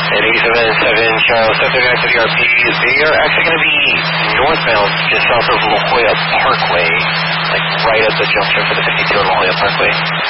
And 87 Charles, so they're going to VRP. They are actually going to be northbound just south of La Jolla Parkway, like right at the junction for the 52 on La Jolla Parkway.